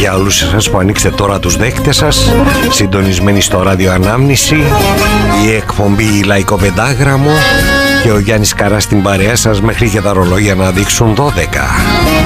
για όλους εσάς που ανοίξετε τώρα τους δέχτες σας, συντονισμένοι στο ράδιο Ανάμνηση, η εκπομπή Λαϊκό Πεντάγραμμο και ο Γιάννης Καράς στην παρέα σας μέχρι και τα ρολόγια να δείξουν 12.